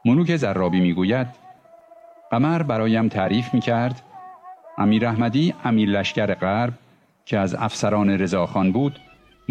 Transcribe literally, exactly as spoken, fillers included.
منوک زرابی میگوید قمر برایم تعریف میکرد امیر احمدی امیر لشکر غرب که از افسران رضاخان بود